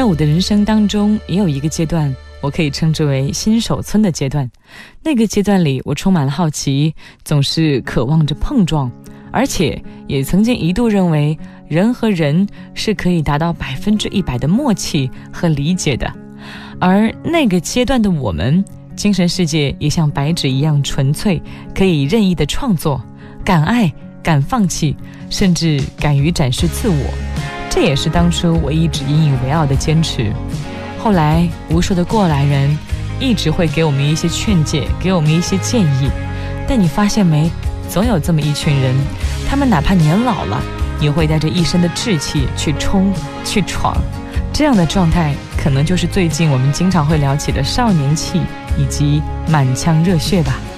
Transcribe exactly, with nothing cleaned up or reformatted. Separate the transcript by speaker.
Speaker 1: 我的人生当中也有一个阶段，我可以称之为新手村的阶段。那个阶段里，我充满了好奇，总是渴望着碰撞，而且也曾经一度认为人和人是可以达到百分之一百的默契和理解的。而那个阶段的我们，精神世界也像白纸一样纯粹，可以任意的创作，敢爱敢放弃，甚至敢于展示自我。这也是当初我一直引以为傲的坚持。后来无数的过来人一直会给我们一些劝诫，给我们一些建议，但你发现没，总有这么一群人，他们哪怕年老了，也会带着一身的志气去冲去闯。这样的状态可能就是最近我们经常会聊起的少年气以及满腔热血吧。